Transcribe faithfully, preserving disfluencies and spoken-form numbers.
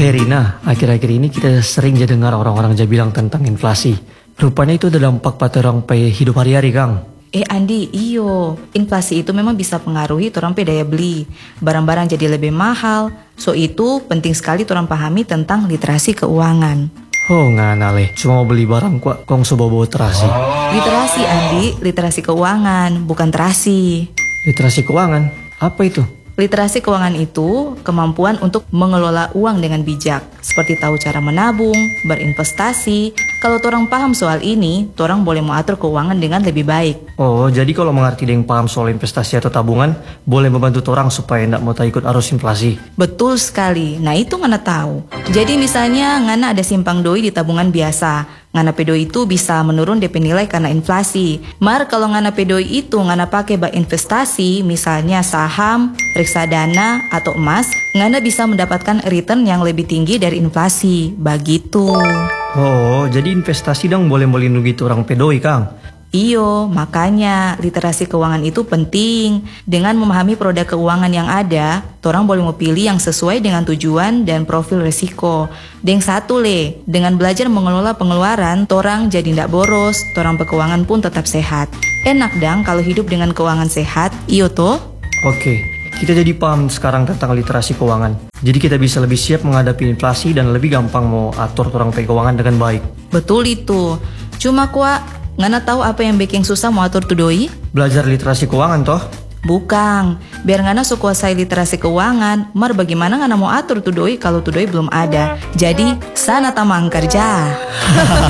Hei Rina, akhir-akhir ini kita sering aja dengar orang-orang aja bilang tentang inflasi. Rupanya itu ada dampak pada orang pe hidup hari-hari, Kang. Eh Andi, iyo, inflasi itu memang bisa pengaruhi torang pe daya beli. Barang-barang jadi lebih mahal. So itu penting sekali torang pahami tentang literasi keuangan. Oh ngana leh, cuma mau beli barang kok kong bawa terasi. Literasi Andi, literasi keuangan, bukan terasi. Literasi keuangan? Apa itu? Literasi keuangan itu kemampuan untuk mengelola uang dengan bijak, seperti tahu cara menabung, berinvestasi. Kalau torang paham soal ini, torang boleh mengatur keuangan dengan lebih baik. Oh, jadi kalau mengerti dan paham soal investasi atau tabungan, boleh membantu torang supaya tidak mau ikut arus inflasi. Betul sekali. Nah itu ngana tahu. Jadi misalnya ngana ada simpang doi di tabungan biasa. Ngana pedoi itu bisa menurun D P nilai karena inflasi. Mar kalau ngana pedoi itu ngana pakai bak investasi, misalnya saham, reksadana, atau emas, ngana bisa mendapatkan return yang lebih tinggi dari inflasi. Begitu. Oh, jadi investasi dong boleh melindungi orang pedoi, Kang. Iyo, makanya literasi keuangan itu penting. Dengan memahami produk keuangan yang ada, torang boleh memilih yang sesuai dengan tujuan dan profil resiko. Dan satu le, dengan belajar mengelola pengeluaran, torang jadi ndak boros, torang keuangan pun tetap sehat. Enak dang kalau hidup dengan keuangan sehat, iyo toh? Oke, kita jadi paham sekarang tentang literasi keuangan. Jadi kita bisa lebih siap menghadapi inflasi dan lebih gampang mau atur orang pe keuangan dengan baik. Betul itu. Cuma kuah, ngana tahu apa yang bikin susah mau atur tu doi? Belajar literasi keuangan toh? Bukan, biar ngana so kuasai literasi keuangan, mar bagaimana ngana mau atur tu doi kalau tu doi belum ada. Jadi, sana tamang kerja.